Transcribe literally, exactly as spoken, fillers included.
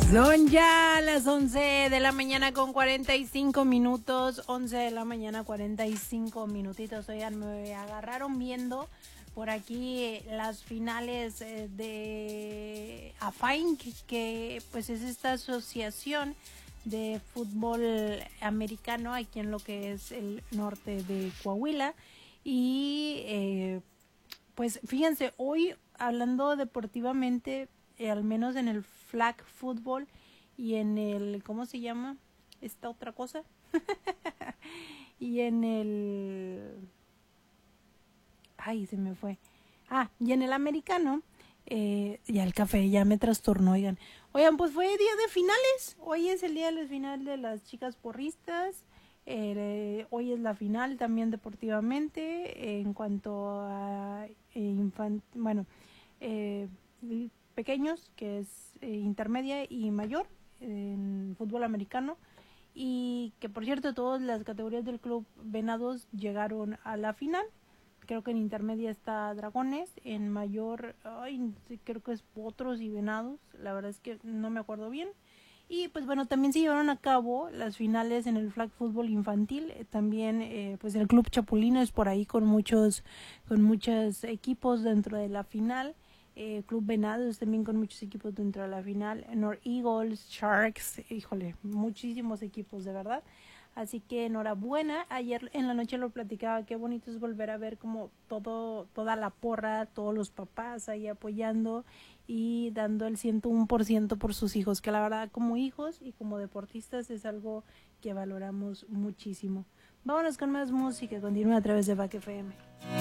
Son ya las once de la mañana con cuarenta y cinco minutos, once de la mañana cuarenta y cinco minutitos. Oigan, me agarraron viendo por aquí las finales de A F A I N, que, que pues es esta asociación de fútbol americano aquí en lo que es el norte de Coahuila. Y eh, pues fíjense, hoy hablando deportivamente, eh, al menos en el flag football y en el, ¿cómo se llama? Esta otra cosa. y en el... Ay, se me fue. Ah, y en el americano, eh, ya el café ya me trastornó, oigan. Oigan, pues fue día de finales. Hoy es el día del final de las chicas porristas. Eh, hoy es la final también deportivamente. Eh, en cuanto a eh, infant, bueno, eh, pequeños, que es eh, intermedia y mayor en fútbol americano. Y que por cierto, todas las categorías del club Venados llegaron a la final. Creo que en intermedia está Dragones, en mayor, ay, creo que es Potros y Venados, la verdad es que no me acuerdo bien. Y pues bueno, también se llevaron a cabo las finales en el flag fútbol infantil, eh, también eh, pues el club Chapulino es por ahí con muchos, con muchos equipos dentro de la final. Eh, Club Venados también con muchos equipos dentro de la final, North Eagles, Sharks, híjole, muchísimos equipos de verdad. Así que enhorabuena. Ayer en la noche lo platicaba, qué bonito es volver a ver como todo, toda la porra, todos los papás ahí apoyando y dando el ciento uno por ciento por sus hijos, que la verdad como hijos y como deportistas es algo que valoramos muchísimo. Vámonos con más música, continúa a través de Back F M.